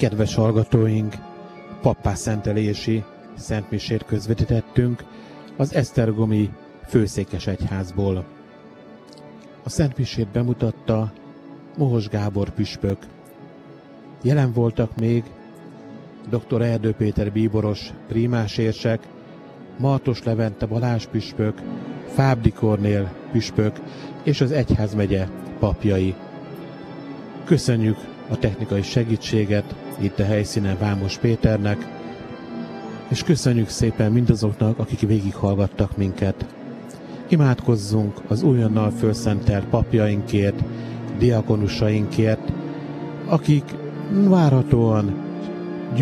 Kedves hallgatóink, pappászentelési szentmisét közvetítettünk az esztergomi főszékesegyházból. A szentmisét bemutatta Mohos Gábor püspök. Jelen voltak még dr. Erdő Péter bíboros prímásérsek, Martos Levente Balázs püspök, Fábdi Kornél püspök és az egyházmegye papjai. Köszönjük a technikai segítséget itt a helyszínen Vámos Péternek, és köszönjük szépen mindazoknak, akik végighallgattak minket. Imádkozzunk az újonnan fölszentelt papjainkért, diakonusainkért, akik várhatóan